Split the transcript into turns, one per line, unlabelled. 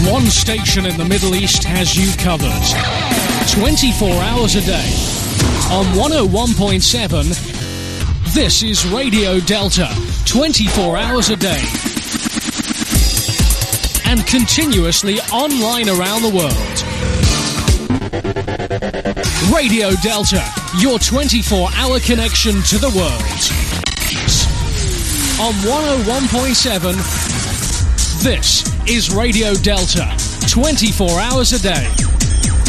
One station in the Middle East has you covered. 24 hours a day. On 101.7, this is Radio Delta. 24 hours a day. And continuously online around the world. Radio Delta, your 24-hour connection to the world. On 101.7, this is Radio Delta, 24 hours a day.